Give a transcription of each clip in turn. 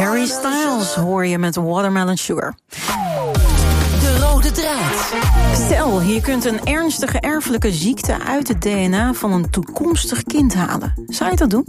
Harry Styles hoor je met Watermelon Sugar. De rode draad. Stel, je kunt een ernstige erfelijke ziekte uit het DNA van een toekomstig kind halen. Zou je dat doen?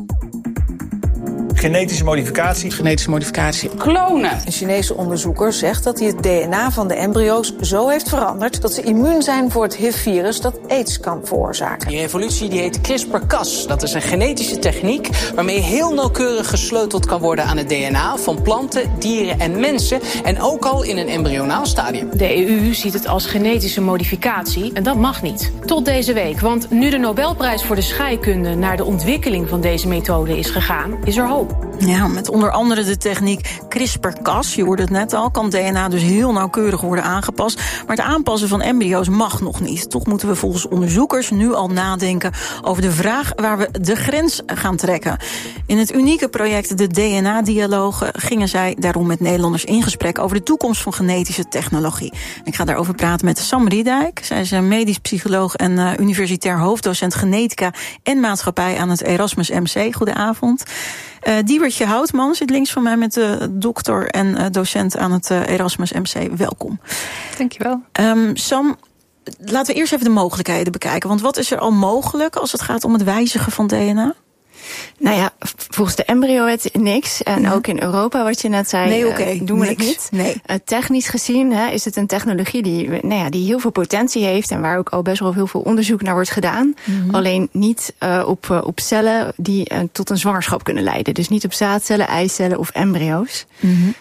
Genetische modificatie. Klonen. Een Chinese onderzoeker zegt dat hij het DNA van de embryo's zo heeft veranderd dat ze immuun zijn voor het HIV-virus dat AIDS kan veroorzaken. Die revolutie die heet CRISPR-Cas. Dat is een genetische techniek waarmee heel nauwkeurig gesleuteld kan worden aan het DNA van planten, dieren en mensen. En ook al in een embryonaal stadium. De EU ziet het als genetische modificatie en dat mag niet. Tot deze week, want nu de Nobelprijs voor de scheikunde naar de ontwikkeling van deze methode is gegaan, is er hoop. Ja, met onder andere de techniek CRISPR-Cas, je hoorde het net al, kan DNA dus heel nauwkeurig worden aangepast. Maar het aanpassen van embryo's mag nog niet. Toch moeten we volgens onderzoekers nu al nadenken over de vraag waar we de grens gaan trekken. In het unieke project De DNA-dialogen gingen zij daarom met Nederlanders in gesprek over de toekomst van genetische technologie. Ik ga daarover praten met Sam Riedijk. Zij is een medisch psycholoog en universitair hoofddocent genetica en maatschappij aan het Erasmus MC. Goedenavond. Diewertje Houtman zit links van mij met de dokter en docent aan het Erasmus MC. Welkom. Dankjewel. Sam, laten we eerst even de mogelijkheden bekijken. Want wat is er al mogelijk als het gaat om het wijzigen van DNA? Nou ja, volgens de embryo-wet niks. En ook in Europa, wat je net zei, doen we het niet. Nee. Technisch gezien is het een technologie die heel veel potentie heeft en waar ook al best wel heel veel onderzoek naar wordt gedaan. Mm-hmm. Alleen niet op cellen die tot een zwangerschap kunnen leiden. Dus niet op zaadcellen, eicellen of embryo's. Mm-hmm.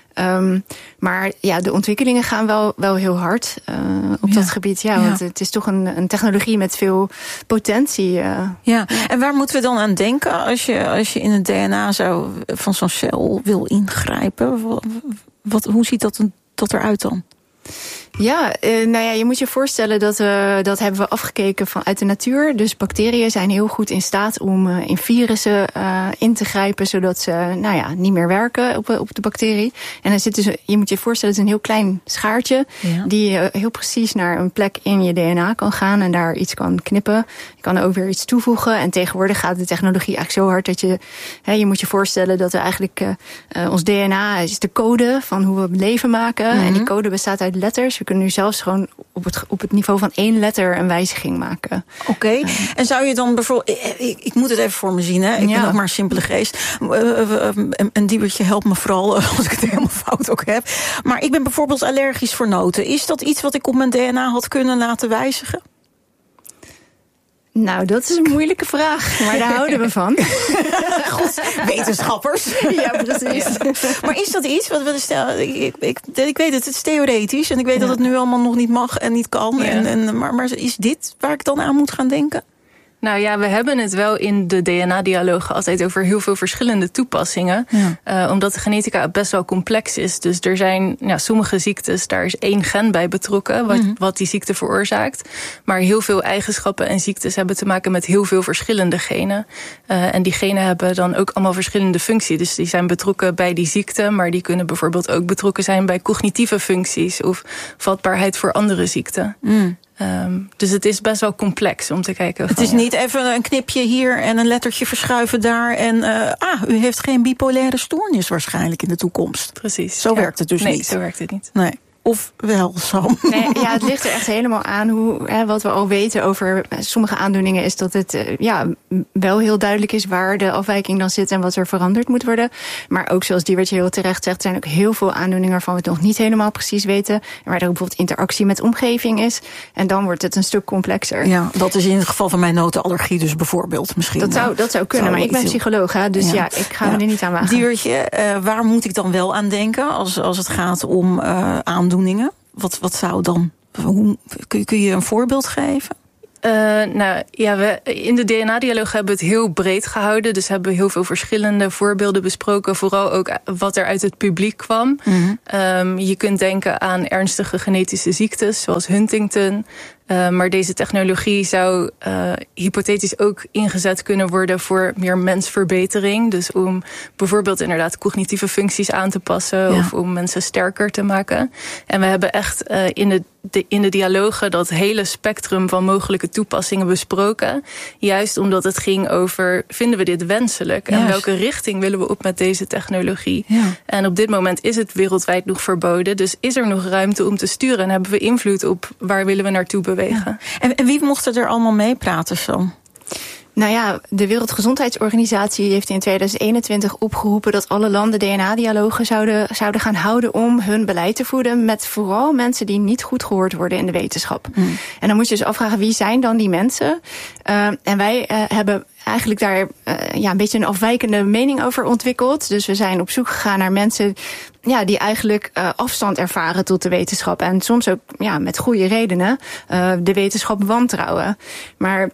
Maar ja, de ontwikkelingen gaan wel heel hard op dat gebied. Ja, want het is toch een technologie met veel potentie. Ja, en waar moeten we dan aan denken als je in het DNA van zo'n cel wil ingrijpen? Hoe ziet dat eruit dan? Ja, je moet je voorstellen dat hebben we afgekeken vanuit de natuur. Dus bacteriën zijn heel goed in staat om in virussen in te grijpen, zodat ze niet meer werken op de bacterie. En dan zit dus, je moet je voorstellen, het is een heel klein schaartje die heel precies naar een plek in je DNA kan gaan en daar iets kan knippen. Je kan er ook weer iets toevoegen. En tegenwoordig gaat de technologie eigenlijk zo hard dat je moet je voorstellen dat we eigenlijk ons DNA is de code van hoe we leven maken. Mm-hmm. En die code bestaat uit letters. We kunnen nu zelfs gewoon op het niveau van 1 letter een wijziging maken. Oké. En zou je dan bijvoorbeeld... Ik moet het even voor me zien, hè. Ik ben ook maar een simpele geest. En Diewertje, help me vooral als ik het helemaal fout ook heb. Maar ik ben bijvoorbeeld allergisch voor noten. Is dat iets wat ik op mijn DNA had kunnen laten wijzigen? Nou, dat is een moeilijke vraag, maar daar houden we van. Goed, wetenschappers. Ja, precies. Ja. Maar is dat iets? Ik weet het is theoretisch en ik weet dat het nu allemaal nog niet mag en niet kan. Ja. Maar is dit waar ik dan aan moet gaan denken? Nou ja, we hebben het wel in de DNA-dialogen altijd over heel veel verschillende toepassingen. Ja. Omdat de genetica best wel complex is. Dus er zijn sommige ziektes, daar is 1 gen bij betrokken, wat die ziekte veroorzaakt. Maar heel veel eigenschappen en ziektes hebben te maken met heel veel verschillende genen. En die genen hebben dan ook allemaal verschillende functies. Dus die zijn betrokken bij die ziekte, maar die kunnen bijvoorbeeld ook betrokken zijn bij cognitieve functies of vatbaarheid voor andere ziekten. Dus het is best wel complex om te kijken. Het is niet even een knipje hier en een lettertje verschuiven daar. En u heeft geen bipolaire stoornis waarschijnlijk in de toekomst. Precies. Zo werkt het dus niet. Nee, zo werkt het niet. Nee. Of wel, Sam? Nee, het ligt er echt helemaal aan wat we al weten over sommige aandoeningen is dat het wel heel duidelijk is waar de afwijking dan zit en wat er veranderd moet worden. Maar ook zoals Diewertje heel terecht zegt, zijn ook heel veel aandoeningen waarvan we het nog niet helemaal precies weten. En waar er bijvoorbeeld interactie met omgeving is. En dan wordt het een stuk complexer. Ja, dat is in het geval van mijn notenallergie dus bijvoorbeeld misschien. Dat zou kunnen, maar ik ben psycholoog, dus ik ga me er niet aan wagen. Diewertje, waar moet ik dan wel aan denken als het gaat om aandoeningen? Wat zou dan? Kun je een voorbeeld geven? We in de DNA-dialoog hebben we het heel breed gehouden. Dus hebben we heel veel verschillende voorbeelden besproken. Vooral ook wat er uit het publiek kwam. Mm-hmm. Je kunt denken aan ernstige genetische ziektes, zoals Huntington. Maar deze technologie zou hypothetisch ook ingezet kunnen worden voor meer mensverbetering. Dus om bijvoorbeeld inderdaad cognitieve functies aan te passen of om mensen sterker te maken. En we hebben echt in de dialogen dat hele spectrum van mogelijke toepassingen besproken. Juist omdat het ging over, vinden we dit wenselijk? En welke richting willen we op met deze technologie? Ja. En op dit moment is het wereldwijd nog verboden. Dus is er nog ruimte om te sturen? En hebben we invloed op waar willen we naartoe bewegen? Ja. En wie mocht er allemaal meepraten, Sam? Nou ja, de Wereldgezondheidsorganisatie heeft in 2021 opgeroepen dat alle landen DNA-dialogen zouden gaan houden om hun beleid te voeren met vooral mensen die niet goed gehoord worden in de wetenschap. En dan moet je dus afvragen, wie zijn dan die mensen? En wij hebben eigenlijk daar een beetje een afwijkende mening over ontwikkeld. Dus we zijn op zoek gegaan naar mensen die eigenlijk afstand ervaren tot de wetenschap. En soms ook met goede redenen de wetenschap wantrouwen. Maar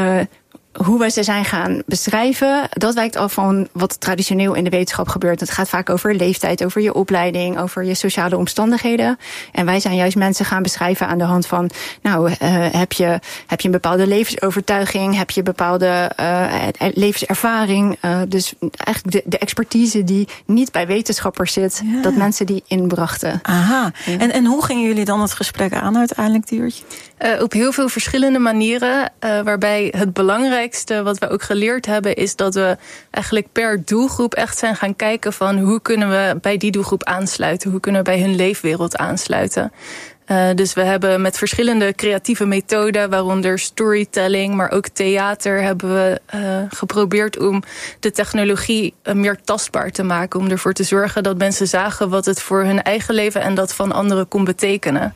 hoe we ze zijn gaan beschrijven, dat wijkt af van wat traditioneel in de wetenschap gebeurt. Het gaat vaak over leeftijd, over je opleiding, over je sociale omstandigheden. En wij zijn juist mensen gaan beschrijven aan de hand van, heb je een bepaalde levensovertuiging, heb je bepaalde levenservaring. Dus eigenlijk de expertise die niet bij wetenschappers zit, dat mensen die inbrachten. Aha. Ja. En hoe gingen jullie dan het gesprek aan uiteindelijk, Diewertje? Op heel veel verschillende manieren, waarbij het belangrijkste wat we ook geleerd hebben is dat we eigenlijk per doelgroep echt zijn gaan kijken van hoe kunnen we bij die doelgroep aansluiten, hoe kunnen we bij hun leefwereld aansluiten. Dus we hebben met verschillende creatieve methoden, waaronder storytelling, maar ook theater, hebben we geprobeerd om de technologie meer tastbaar te maken. Om ervoor te zorgen dat mensen zagen wat het voor hun eigen leven en dat van anderen kon betekenen.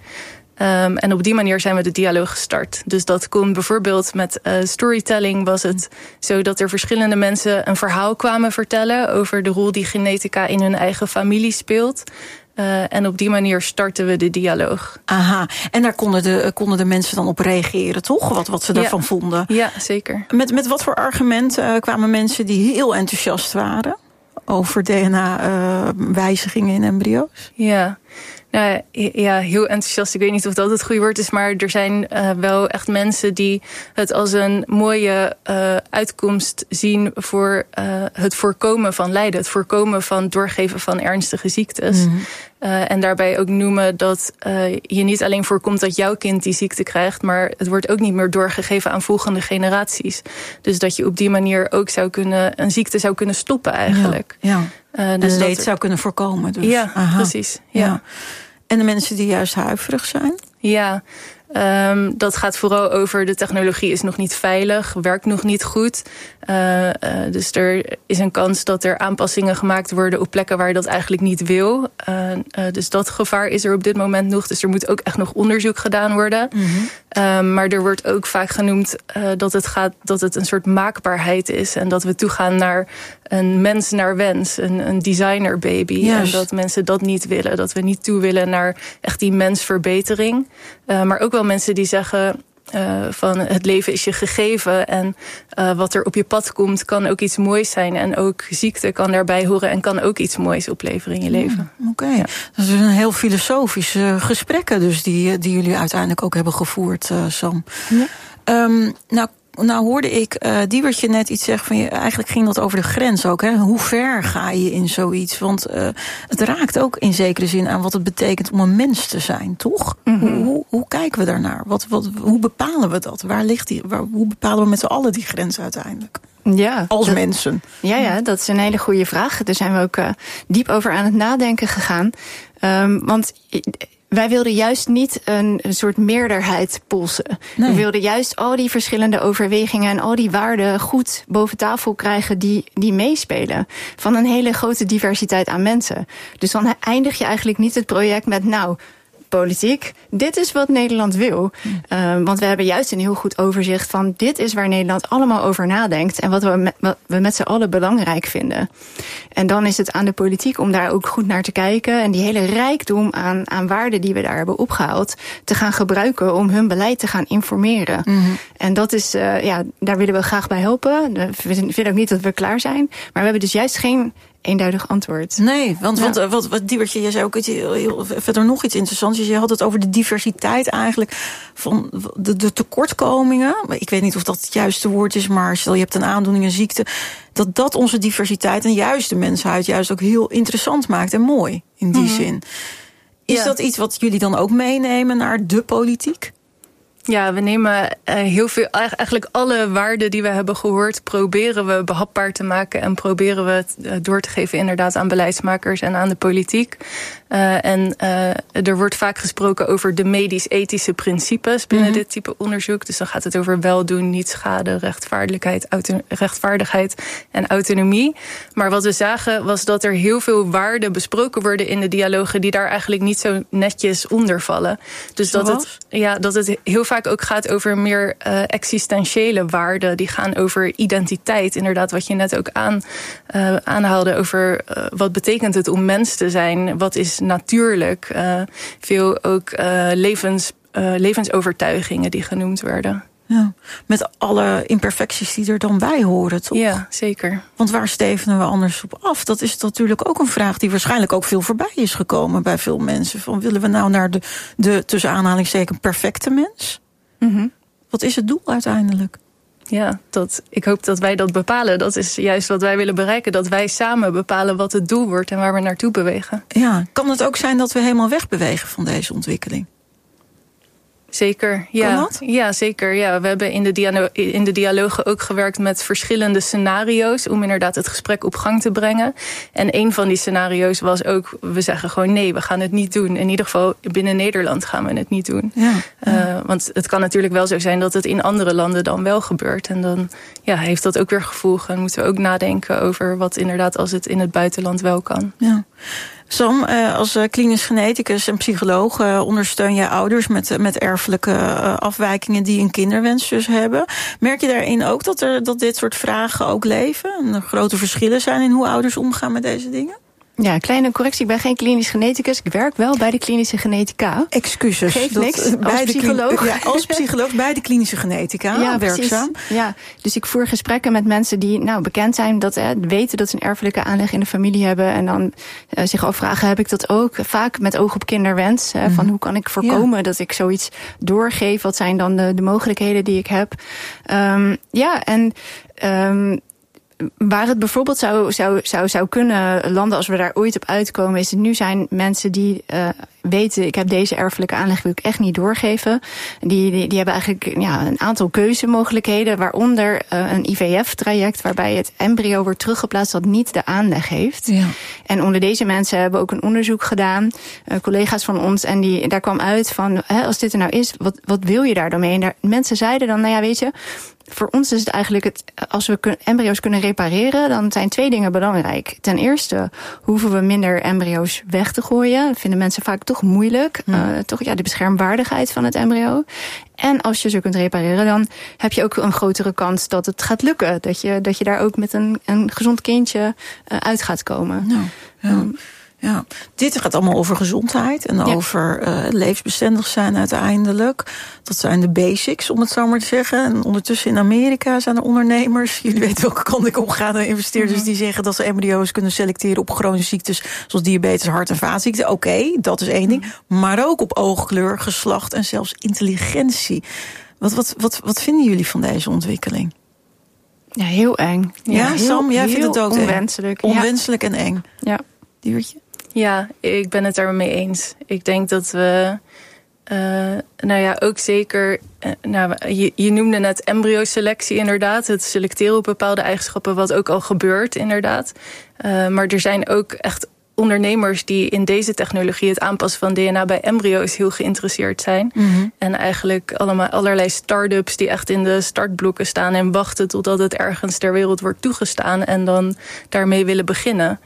En op die manier zijn we de dialoog gestart. Dus dat kon bijvoorbeeld met storytelling was het zo dat er verschillende mensen een verhaal kwamen vertellen over de rol die genetica in hun eigen familie speelt. En op die manier starten we de dialoog. Aha, en daar konden de mensen dan op reageren, toch? Wat ze daarvan vonden. Ja, zeker. Met wat voor argumenten kwamen mensen die heel enthousiast waren over DNA-wijzigingen in embryo's? Ja. Nou ja, heel enthousiast. Ik weet niet of dat het goede woord is, maar er zijn wel echt mensen die het als een mooie uitkomst zien voor het voorkomen van lijden, het voorkomen van doorgeven van ernstige ziektes. Mm-hmm. En daarbij ook noemen dat je niet alleen voorkomt dat jouw kind die ziekte krijgt, maar het wordt ook niet meer doorgegeven aan volgende generaties. Dus dat je op die manier ook een ziekte zou kunnen stoppen eigenlijk. Ja. Dus leed zou kunnen voorkomen. Dus. Ja, precies. Ja. En de mensen die juist huiverig zijn? Ja, dat gaat vooral over de technologie is nog niet veilig, werkt nog niet goed. Dus er is een kans dat er aanpassingen gemaakt worden op plekken waar je dat eigenlijk niet wil. Dus dat gevaar is er op dit moment nog. Dus er moet ook echt nog onderzoek gedaan worden. Mm-hmm. Maar er wordt ook vaak genoemd dat het een soort maakbaarheid is. En dat we toegaan naar een mens naar wens, een designer baby. Yes. En dat mensen dat niet willen. Dat we niet toe willen naar echt die mensverbetering. Maar ook wel mensen die zeggen van het leven is je gegeven en wat er op je pad komt kan ook iets moois zijn. En ook ziekte kan daarbij horen en kan ook iets moois opleveren in je leven. Oké. Ja. Dat is een heel filosofische gesprekken dus die jullie uiteindelijk ook hebben gevoerd, Sam. Ja. Nou hoorde ik Diewertje net iets zeggen van eigenlijk ging dat over de grens ook. Hè? Hoe ver ga je in zoiets? Want het raakt ook in zekere zin aan wat het betekent om een mens te zijn, toch? Mm-hmm. Hoe kijken we daarnaar? Hoe bepalen we dat? Hoe bepalen we met z'n allen die grens uiteindelijk? Ja, mensen. Ja, dat is een hele goede vraag. Daar zijn we ook diep over aan het nadenken gegaan. Want wij wilden juist niet een soort meerderheid polsen. Nee. We wilden juist al die verschillende overwegingen en al die waarden goed boven tafel krijgen die meespelen. Van een hele grote diversiteit aan mensen. Dus dan eindig je eigenlijk niet het project met politiek, dit is wat Nederland wil. Want we hebben juist een heel goed overzicht van dit is waar Nederland allemaal over nadenkt en wat we met z'n allen belangrijk vinden. En dan is het aan de politiek om daar ook goed naar te kijken en die hele rijkdom aan waarden die we daar hebben opgehaald te gaan gebruiken om hun beleid te gaan informeren. Mm-hmm. En dat is, daar willen we graag bij helpen. We vinden ook niet dat we klaar zijn. Maar we hebben dus juist geen eenduidig antwoord. Nee, want wat Diewertje, jij zei ook verder nog iets interessants. Je had het over de diversiteit eigenlijk van de tekortkomingen. Ik weet niet of dat het juiste woord is, maar stel je hebt een aandoening, een ziekte, dat onze diversiteit en juist de mensheid juist ook heel interessant maakt en mooi in die zin. Is dat iets wat jullie dan ook meenemen naar de politiek? Ja, we nemen heel veel, eigenlijk alle waarden die we hebben gehoord, proberen we behapbaar te maken en proberen we het door te geven inderdaad aan beleidsmakers en aan de politiek. Er wordt vaak gesproken over de medisch-ethische principes binnen dit type onderzoek. Dus dan gaat het over weldoen, niet schaden, rechtvaardigheid en autonomie. Maar wat we zagen was dat er heel veel waarden besproken worden in de dialogen die daar eigenlijk niet zo netjes onder vallen. Dus dat het heel vaak ook gaat over meer existentiële waarden. Die gaan over identiteit. Inderdaad, wat je net ook aanhaalde over wat betekent het om mens te zijn? Wat is natuurlijk? Veel ook levensovertuigingen die genoemd werden. Ja, met alle imperfecties die er dan bij horen, toch? Ja, zeker. Want waar stevenen we anders op af? Dat is natuurlijk ook een vraag die waarschijnlijk ook veel voorbij is gekomen bij veel mensen. Van, willen we nou naar de tussen aanhalingstekens perfecte mens? Wat is het doel uiteindelijk? Ja, ik hoop dat wij dat bepalen. Dat is juist wat wij willen bereiken. Dat wij samen bepalen wat het doel wordt en waar we naartoe bewegen. Ja, kan het ook zijn dat we helemaal wegbewegen van deze ontwikkeling? Zeker, ja. Kan dat? Ja, zeker. Ja. We hebben in de dialogen ook gewerkt met verschillende scenario's om inderdaad het gesprek op gang te brengen. En een van die scenario's was ook, we zeggen gewoon nee, we gaan het niet doen. In ieder geval binnen Nederland gaan we het niet doen. Ja. Want het kan natuurlijk wel zo zijn dat het in andere landen dan wel gebeurt. En dan heeft dat ook weer gevolgen. En moeten we ook nadenken over wat inderdaad als het in het buitenland wel kan. Ja. Sam, als klinisch geneticus en psycholoog ondersteun jij ouders met erfelijke afwijkingen die een kinderwens dus hebben. Merk je daarin ook dat dit soort vragen ook leven? En er grote verschillen zijn in hoe ouders omgaan met deze dingen? Ja, kleine correctie. Ik ben geen klinisch geneticus. Ik werk wel bij de klinische genetica. Excuses. Geeft niks. Als psycholoog. Als psycholoog bij de klinische genetica werkzaam. Ja, dus ik voer gesprekken met mensen die bekend zijn, weten dat ze een erfelijke aanleg in de familie hebben. En dan zich afvragen, heb ik dat ook? Vaak met oog op kinderwens. Van hoe kan ik voorkomen dat ik zoiets doorgeef? Wat zijn dan de mogelijkheden die ik heb? Waar het bijvoorbeeld zou kunnen landen als we daar ooit op uitkomen, is nu zijn mensen die weten, ik heb deze erfelijke aanleg, wil ik echt niet doorgeven. Die hebben eigenlijk een aantal keuzemogelijkheden, waaronder een IVF-traject waarbij het embryo wordt teruggeplaatst dat niet de aanleg heeft. Ja. En onder deze mensen hebben we ook een onderzoek gedaan, collega's van ons, en daar kwam uit van, als dit er nou is, wat wil je daar dan mee? En mensen zeiden dan, weet je, voor ons is het eigenlijk als we embryo's kunnen repareren, dan zijn 2 dingen belangrijk. Ten eerste hoeven we minder embryo's weg te gooien. Dat vinden mensen vaak toch moeilijk. De beschermwaardigheid van het embryo. En als je ze kunt repareren, dan heb je ook een grotere kans dat het gaat lukken. Dat je daar ook met een gezond kindje uit gaat komen. Ja, dit gaat allemaal over gezondheid en over levensbestendig zijn uiteindelijk. Dat zijn de basics, om het zo maar te zeggen. En ondertussen in Amerika zijn er ondernemers, jullie weten welke kant ik op ga, investeerders die zeggen dat ze embryo's kunnen selecteren op chronische ziektes zoals diabetes, hart- en vaatziekten. Oké, dat is één ding. Maar ook op oogkleur, geslacht en zelfs intelligentie. Wat vinden jullie van deze ontwikkeling? Ja, heel eng. Ja, Sam, jij vindt het ook onwenselijk. Eng. Onwenselijk en eng. Ja. Diewertje? Ja, ik ben het daarmee eens. Ik denk dat we ook zeker, je noemde net embryoselectie inderdaad. Het selecteren op bepaalde eigenschappen, wat ook al gebeurt inderdaad. Maar er zijn ook echt ondernemers die in deze technologie, het aanpassen van DNA bij embryo's, heel geïnteresseerd zijn. En eigenlijk allerlei start-ups die echt in de startblokken staan en wachten totdat het ergens ter wereld wordt toegestaan en dan daarmee willen beginnen.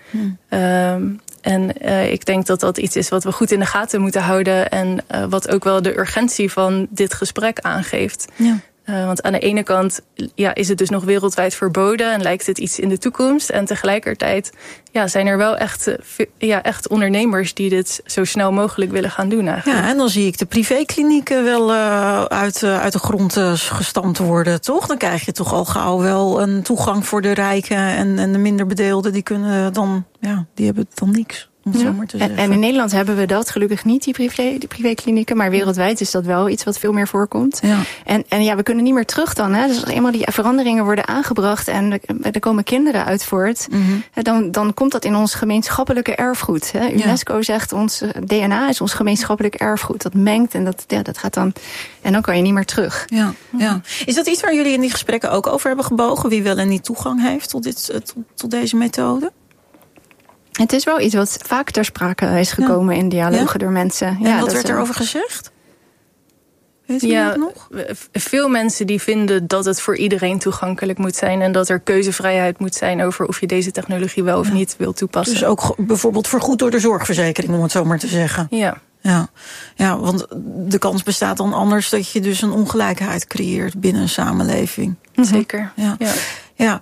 Ik denk dat dat iets is wat we goed in de gaten moeten houden en wat ook wel de urgentie van dit gesprek aangeeft. Ja. Want aan de ene kant is het dus nog wereldwijd verboden en lijkt het iets in de toekomst. En tegelijkertijd zijn er wel echt ondernemers die dit zo snel mogelijk willen gaan doen eigenlijk. Ja, en dan zie ik de privéklinieken wel uit de grond gestampt worden, toch? Dan krijg je toch al gauw wel een toegang voor de rijken en de minder bedeelden. Die kunnen dan, die hebben dan niks. En in Nederland hebben we dat gelukkig niet, die privéklinieken. Maar wereldwijd is dat wel iets wat veel meer voorkomt. Ja. En we kunnen niet meer terug dan. Hè. Dus als eenmaal die veranderingen worden aangebracht en er komen kinderen uit voort, dan komt dat in ons gemeenschappelijke erfgoed. Hè. UNESCO zegt ons DNA is ons gemeenschappelijk erfgoed. Dat mengt en dat gaat dan. En dan kan je niet meer terug. Ja. Is dat iets waar jullie in die gesprekken ook over hebben gebogen? Wie wel en niet toegang heeft tot deze methode? Het is wel iets wat vaak ter sprake is gekomen in dialogen door mensen. En wat werd erover gezegd? Weet je dat nog? Veel mensen die vinden dat het voor iedereen toegankelijk moet zijn en dat er keuzevrijheid moet zijn over of je deze technologie wel of niet wil toepassen. Dus ook bijvoorbeeld vergoed door de zorgverzekering, om het zo maar te zeggen. Ja, want de kans bestaat dan anders dat je dus een ongelijkheid creëert binnen een samenleving. Zeker. Ja.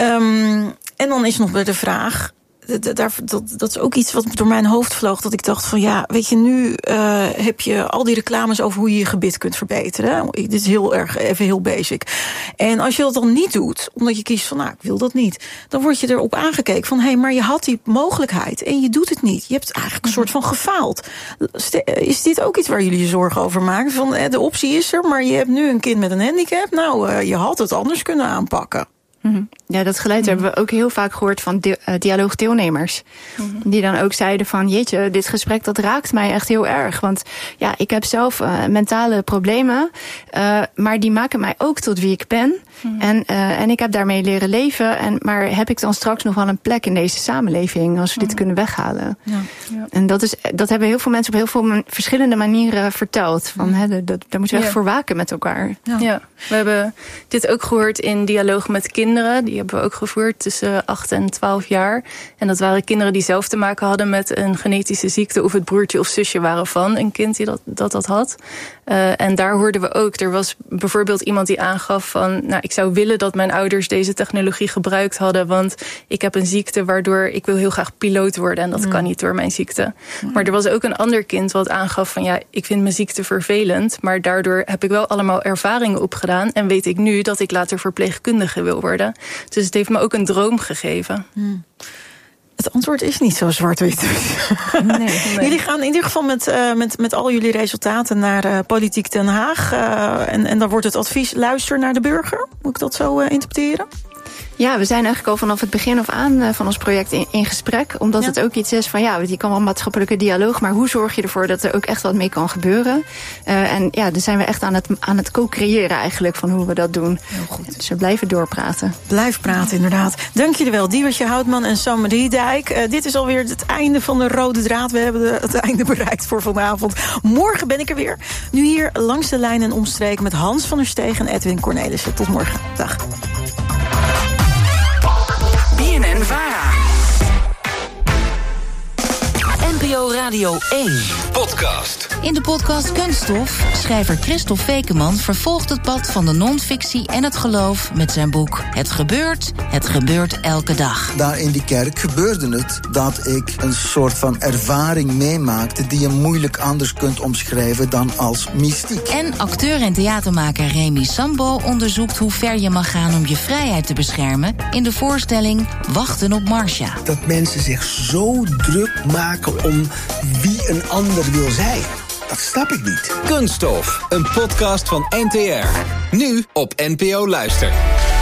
En dan is nog de vraag. Dat is ook iets wat door mijn hoofd vloog. Dat ik dacht van weet je, nu heb je al die reclames over hoe je je gebit kunt verbeteren. Dit is heel basic. En als je dat dan niet doet, omdat je kiest van ik wil dat niet, dan word je erop aangekeken van maar je had die mogelijkheid en je doet het niet. Je hebt eigenlijk een soort van gefaald. Is dit ook iets waar jullie je zorgen over maken? Van de optie is er, maar je hebt nu een kind met een handicap. Je had het anders kunnen aanpakken. Ja, dat geluid hebben we ook heel vaak gehoord van dialoogdeelnemers. Die dan ook zeiden van jeetje, dit gesprek dat raakt mij echt heel erg. Want ik heb zelf mentale problemen, maar die maken mij ook tot wie ik ben. En ik heb daarmee leren leven. Maar heb ik dan straks nog wel een plek in deze samenleving als we dit kunnen weghalen? Ja. En dat hebben heel veel mensen op heel veel verschillende manieren verteld. Van, daar moeten we echt voor waken met elkaar. Ja, we hebben dit ook gehoord in dialoog met kinderen. Die hebben we ook gevoerd tussen 8 en 12 jaar. En dat waren kinderen die zelf te maken hadden met een genetische ziekte of het broertje of zusje waren van een kind die dat had. En daar hoorden we ook. Er was bijvoorbeeld iemand die aangaf van ik zou willen dat mijn ouders deze technologie gebruikt hadden, want ik heb een ziekte waardoor ik wil heel graag piloot worden en dat kan niet door mijn ziekte. Maar er was ook een ander kind wat aangaf van ik vind mijn ziekte vervelend, maar daardoor heb ik wel allemaal ervaringen opgedaan en weet ik nu dat ik later verpleegkundige wil worden. Dus het heeft me ook een droom gegeven. Het antwoord is niet zo zwart-wit. Nee. Jullie gaan in ieder geval met al jullie resultaten naar Politiek Den Haag. En daar wordt het advies, luister naar de burger. Moet ik dat zo interpreteren? Ja, we zijn eigenlijk al vanaf het begin af aan van ons project in gesprek. Omdat het ook iets is van je kan wel maatschappelijke dialoog, maar hoe zorg je ervoor dat er ook echt wat mee kan gebeuren? Daar zijn we echt aan het co-creëren eigenlijk van hoe we dat doen. Heel goed. Dus we blijven doorpraten. Blijf praten, inderdaad. Dank jullie wel, Diewertje Houtman en Sam Riedijk. Dit is alweer het einde van de rode draad. We hebben het einde bereikt voor vanavond. Morgen ben ik er weer. Nu hier langs de lijn en omstreken met Hans van der Steeg en Edwin Cornelissen. Tot morgen. Dag. BNN-VARA. NPO Radio 1. Podcast. In de podcast Kunststof, schrijver Christophe Fekeman vervolgt het pad van de non-fictie en het geloof met zijn boek Het gebeurt elke dag. Daar in die kerk gebeurde het dat ik een soort van ervaring meemaakte die je moeilijk anders kunt omschrijven dan als mystiek. En acteur en theatermaker Remy Sambo onderzoekt hoe ver je mag gaan om je vrijheid te beschermen in de voorstelling Wachten op Marcia. Dat mensen zich zo druk maken om wie een ander wil zijn. Dat snap ik niet. Kunststof, een podcast van NTR. Nu op NPO Luister.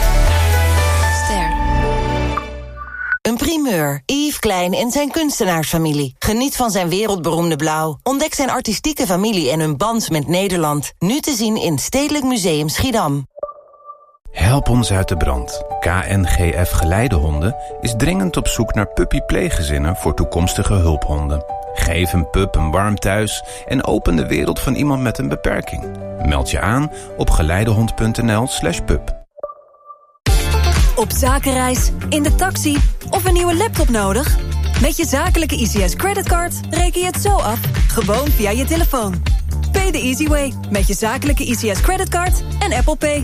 Een primeur. Yves Klein en zijn kunstenaarsfamilie. Geniet van zijn wereldberoemde blauw. Ontdek zijn artistieke familie en hun band met Nederland. Nu te zien in Stedelijk Museum Schiedam. Help ons uit de brand. KNGF Geleidehonden is dringend op zoek naar puppypleeggezinnen voor toekomstige hulphonden. Geef een pup een warm thuis en open de wereld van iemand met een beperking. Meld je aan op geleidehond.nl/pup. Op zakenreis, in de taxi of een nieuwe laptop nodig? Met je zakelijke ICS creditcard reken je het zo af, gewoon via je telefoon. Pay the easy way. Met je zakelijke ICS creditcard en Apple Pay.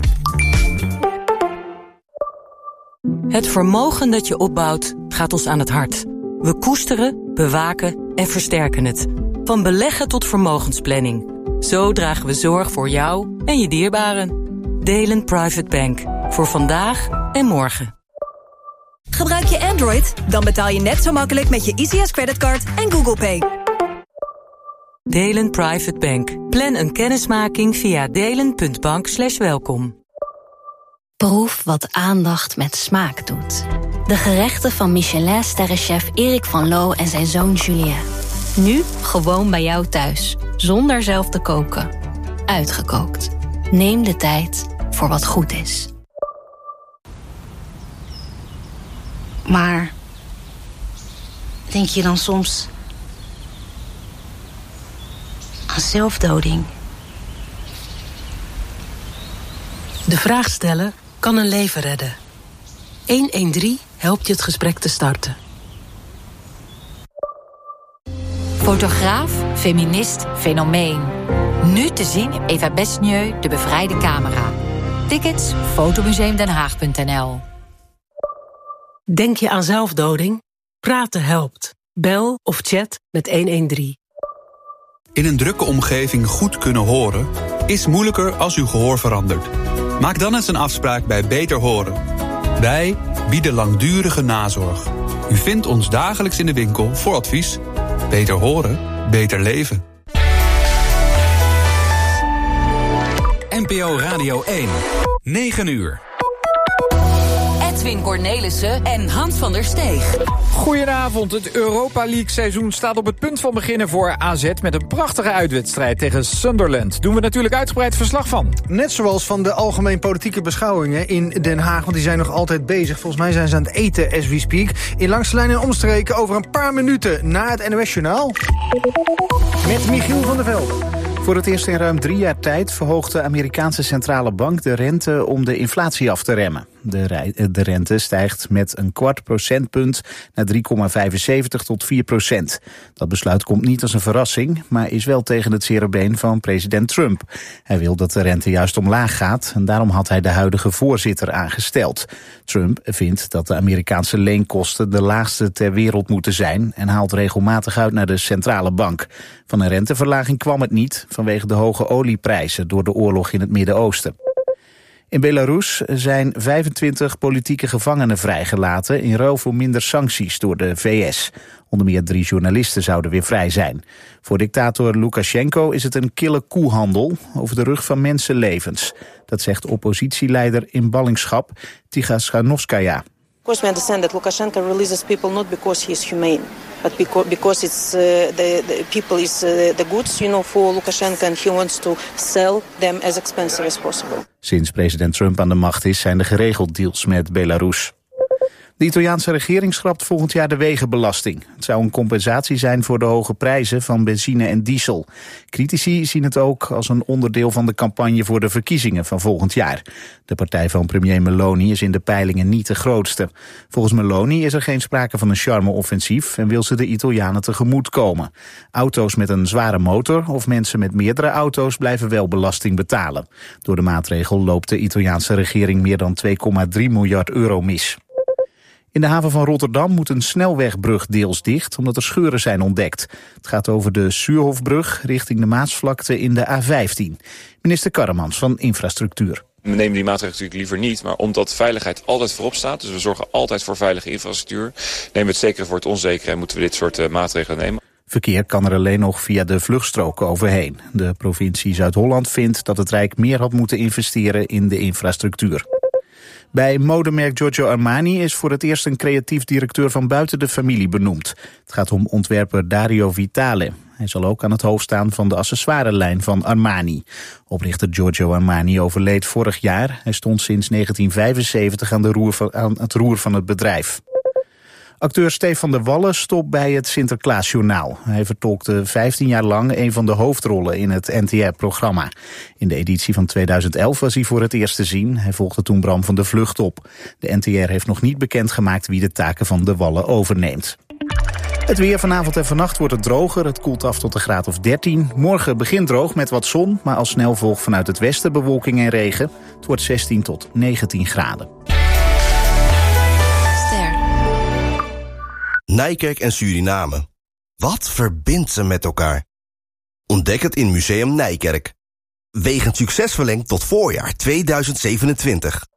Het vermogen dat je opbouwt gaat ons aan het hart. We koesteren, bewaken en versterken het. Van beleggen tot vermogensplanning. Zo dragen we zorg voor jou en je dierbaren. Delen Private Bank. Voor vandaag en morgen. Gebruik je Android? Dan betaal je net zo makkelijk met je ICS creditcard en Google Pay. Delen Private Bank. Plan een kennismaking via delen.bank/welkom. Proef wat aandacht met smaak doet. De gerechten van Michelin-sterrenchef Erik van Loo en zijn zoon Julien. Nu gewoon bij jou thuis, zonder zelf te koken. Uitgekookt. Neem de tijd voor wat goed is. Maar denk je dan soms aan zelfdoding? De vraag stellen kan een leven redden. 113 helpt je het gesprek te starten. Fotograaf, feminist, fenomeen. Nu te zien in Eva Besnieu, De Bevrijde Camera. Tickets, fotomuseumdenhaag.nl. Denk je aan zelfdoding? Praten helpt. Bel of chat met 113. In een drukke omgeving goed kunnen horen is moeilijker als uw gehoor verandert. Maak dan eens een afspraak bij Beter Horen. Wij bieden langdurige nazorg. U vindt ons dagelijks in de winkel voor advies. Beter horen, beter leven. NPO Radio 1, 9 uur. Edwin Cornelissen en Hans van der Steeg. Goedenavond, het Europa League seizoen staat op het punt van beginnen voor AZ... met een prachtige uitwedstrijd tegen Sunderland. Doen we natuurlijk uitgebreid verslag van. Net zoals van de algemeen politieke beschouwingen in Den Haag... want die zijn nog altijd bezig. Volgens mij zijn ze aan het eten as we speak. In Langs de Lijn en Omstreken over een paar minuten na het NOS-journaal. Met Michiel van der Velde. Voor het eerst in ruim 3 jaar tijd verhoogt de Amerikaanse centrale bank de rente om de inflatie af te remmen. De rente stijgt met een kwart procentpunt naar 3,75 tot 4%. Dat besluit komt niet als een verrassing, maar is wel tegen het zere been van president Trump. Hij wil dat de rente juist omlaag gaat en daarom had hij de huidige voorzitter aangesteld. Trump vindt dat de Amerikaanse leenkosten de laagste ter wereld moeten zijn en haalt regelmatig uit naar de centrale bank. Van een renteverlaging kwam het niet vanwege de hoge olieprijzen door de oorlog in het Midden-Oosten. In Belarus zijn 25 politieke gevangenen vrijgelaten in ruil voor minder sancties door de VS. Onder meer 3 journalisten zouden weer vrij zijn. Voor dictator Lukashenko is het een kille koehandel over de rug van mensenlevens. Dat zegt oppositieleider in ballingschap Tikhanovskaya. Of course, we understand that Lukashenko releases people not because he is humane, but because it's the people is the goods, for Lukashenko, and he wants to sell them as expensive as possible. Sinds president Trump aan de macht is, zijn er geregeld deals met Belarus. De Italiaanse regering schrapt volgend jaar de wegenbelasting. Het zou een compensatie zijn voor de hoge prijzen van benzine en diesel. Critici zien het ook als een onderdeel van de campagne voor de verkiezingen van volgend jaar. De partij van premier Meloni is in de peilingen niet de grootste. Volgens Meloni is er geen sprake van een charme-offensief en wil ze de Italianen tegemoetkomen. Auto's met een zware motor of mensen met meerdere auto's blijven wel belasting betalen. Door de maatregel loopt de Italiaanse regering meer dan 2,3 miljard euro mis. In de haven van Rotterdam moet een snelwegbrug deels dicht, omdat er scheuren zijn ontdekt. Het gaat over de Suurhofbrug richting de Maasvlakte in de A15. Minister Karremans van Infrastructuur. We nemen die maatregelen natuurlijk liever niet, maar omdat veiligheid altijd voorop staat, dus we zorgen altijd voor veilige infrastructuur, nemen we het zekere voor het onzekere en moeten we dit soort maatregelen nemen. Verkeer kan er alleen nog via de vluchtstroken overheen. De provincie Zuid-Holland vindt dat het Rijk meer had moeten investeren in de infrastructuur. Bij modemerk Giorgio Armani is voor het eerst een creatief directeur van buiten de familie benoemd. Het gaat om ontwerper Dario Vitale. Hij zal ook aan het hoofd staan van de accessoirelijn van Armani. Oprichter Giorgio Armani overleed vorig jaar. Hij stond sinds 1975 aan het roer van het bedrijf. Acteur Stefan de Wallen stopt bij het Sinterklaasjournaal. Hij vertolkte 15 jaar lang een van de hoofdrollen in het NTR-programma. In de editie van 2011 was hij voor het eerst te zien. Hij volgde toen Bram van de Vlucht op. De NTR heeft nog niet bekendgemaakt wie de taken van de Wallen overneemt. Het weer vanavond en vannacht wordt het droger. Het koelt af tot een graad of 13. Morgen begint droog met wat zon, maar al snel volgt vanuit het westen bewolking en regen. Het wordt 16 tot 19 graden. Nijkerk en Suriname. Wat verbindt ze met elkaar? Ontdek het in Museum Nijkerk. Wegens succes verlengd tot voorjaar 2027.